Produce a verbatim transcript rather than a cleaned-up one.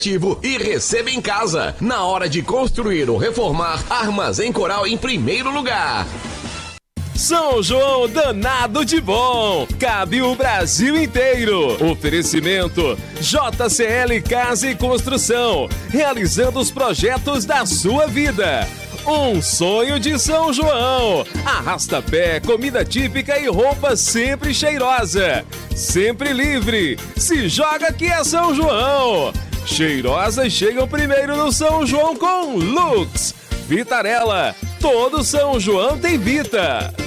e receba em casa. Na hora de construir ou reformar, Armazém Coral em primeiro lugar. São João danado de bom, cabe o Brasil inteiro. Oferecimento J C L Casa e Construção, realizando os projetos da sua vida. Um sonho de São João. Arrasta-pé, comida típica e roupa sempre cheirosa. Sempre livre. Se joga que é São João. Cheirosas chegam primeiro no São João com Lux. Vitarella. Todo São João tem Vita.